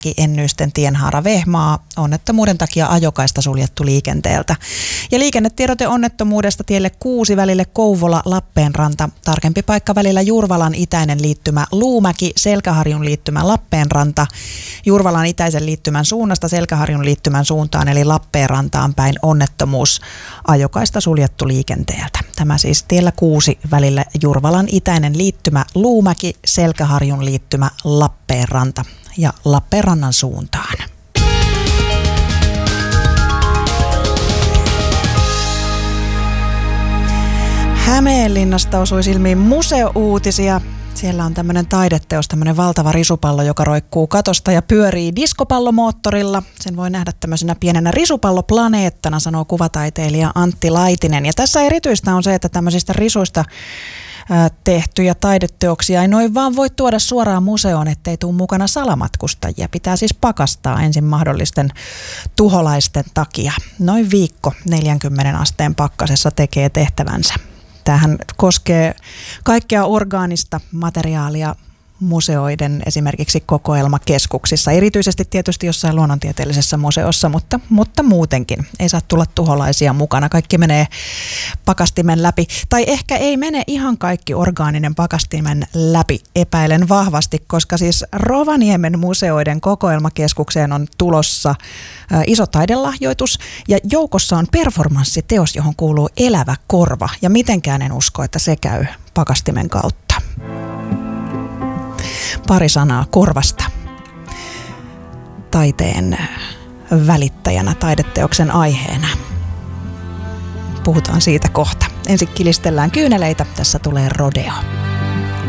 Ennysten tienhaara Vehmaa, onnettomuuden takia ajokaista suljettu liikenteeltä. Ja liikennetiedote onnettomuudesta tielle 6 välille Kouvola-Lappeenranta. Tarkempi paikka välillä Jurvalan itäinen liittymä Luumäki, Selkäharjun liittymä Lappeenranta. Jurvalan itäisen liittymän suunnasta Selkäharjun liittymän suuntaan eli Lappeenrantaan päin onnettomuus, ajokaista suljettu liikenteeltä. Tämä siis tiellä 6 välillä Jurvalan itäinen liittymä Luumäki, Selkäharjun liittymä Lappeenranta ja Lappeenrannan suuntaan. Hämeenlinnasta osui silmiin museouutisia. Siellä on tämmöinen taideteos, tämmöinen valtava risupallo, joka roikkuu katosta ja pyörii diskopallomoottorilla. Sen voi nähdä tämmöisenä pienenä risupalloplaneettana, sanoo kuvataiteilija Antti Laitinen. Ja tässä erityistä on se, että tämmöisistä risuista tehtyjä taideteoksia ei noin vaan voi tuoda suoraan museoon, ettei tule mukana salamatkustajia. Pitää siis pakastaa ensin mahdollisten tuholaisten takia. Noin viikko 40 asteen pakkasessa tekee tehtävänsä. Tämähän koskee kaikkea orgaanista materiaalia museoiden esimerkiksi kokoelmakeskuksissa, erityisesti tietysti jossain luonnontieteellisessä museossa, mutta muutenkin ei saa tulla tuholaisia mukana. Kaikki menee pakastimen läpi, tai ehkä ei mene ihan kaikki orgaaninen pakastimen läpi, epäilen vahvasti, koska siis Rovaniemen museoiden kokoelmakeskukseen on tulossa iso taidelahjoitus ja joukossa on performanssiteos, johon kuuluu elävä korva ja mitenkään en usko, että se käy pakastimen kautta. Pari sanaa korvasta. Taiteen välittäjänä, taideteoksen aiheena. Puhutaan siitä kohta. Ensin kilistellään kyyneleitä. Tässä tulee Rodeo.